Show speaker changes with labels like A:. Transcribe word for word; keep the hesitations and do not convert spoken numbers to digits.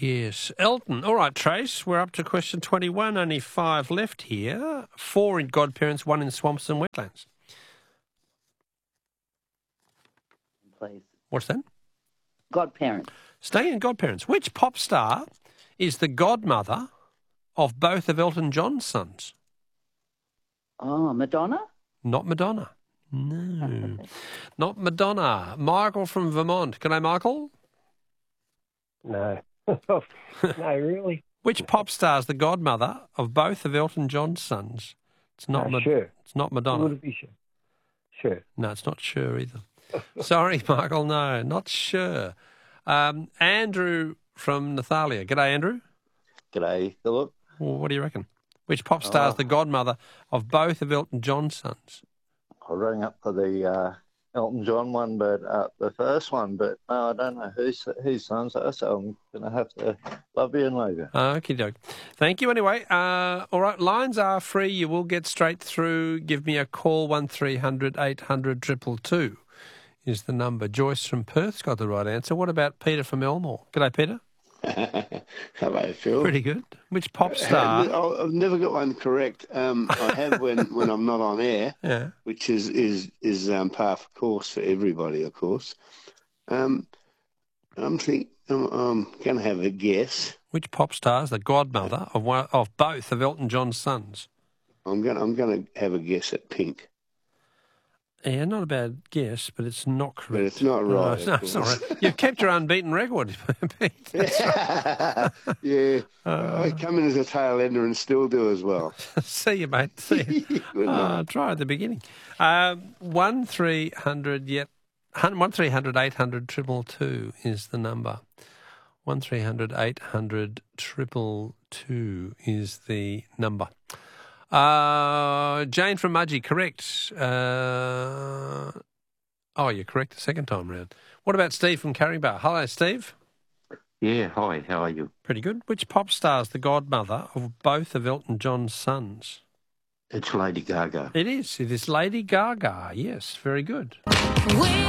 A: Yes. Elton. All right, Trace, we're up to question twenty-one. Only five left here. Four in godparents, one in swamps and wetlands.
B: Please.
A: What's that?
B: Godparents.
A: Staying in godparents. Which pop star is the godmother of both of Elton John's sons?
B: Oh, Madonna?
A: Not Madonna. No. Not Madonna. Michael from Vermont. G'day, Michael.
C: No. No, really?
A: Which pop star is the godmother of both of Elton John's sons? It's not
C: Uh,
A: Mad-
C: Cher.
A: It's not Madonna.
C: Would it be Cher? Cher.
A: No, it's not Cher either. Sorry, Michael. No, not Cher. Um, Andrew from Nathalia. G'day, Andrew.
D: G'day, Philip.
A: Well, what do you reckon? Which pop star is
D: Oh.
A: the godmother of both of Elton John's sons?
D: I rang up for the uh, Elton John one, but uh, the first one, but no, I don't know whose whose sons are, so I'm going to have to love you and leave you.
A: Okie doke. Thank you anyway. Uh, all right, lines are free. You will get straight through. Give me a call, one three hundred eight hundred two two two is the number. Joyce from Perth's got the right answer. What about Peter from Elmore? G'day, Peter.
E: Hello, Phil.
A: Pretty good. Which pop star?
E: I- I've never got one correct. Um, I have when, when I'm not on air,
A: Yeah.
E: which is is is um, par for course for everybody, of course. Um, I'm think I'm, I'm going to have a guess.
A: Which pop star is the godmother of one, of both of Elton John's sons?
E: I'm going I'm going to have a guess at Pink,
A: Yeah, not a bad guess, but it's not correct.
E: but it's not right.
A: No,
E: of
A: it's not
E: course.
A: right. You've kept your unbeaten record, Pete.
E: Yeah,
A: Uh.
E: I come in as a tail ender and still do as well.
A: See you, mate. See you.
E: Good night.
A: Uh, try at the beginning. Um, one three hundred yet one three hundred eight hundred triple two is the number. One three hundred eight hundred triple two is the number. Uh, Jane from Mudgee, correct. Uh, oh, you're correct the second time round. What about Steve from Carringbar? Hello, Steve.
F: Yeah, hi, how are you?
A: Pretty good. Which pop star is the godmother of both of Elton John's sons?
F: It's Lady Gaga.
A: It is. It is Lady Gaga. Yes, very good.
G: We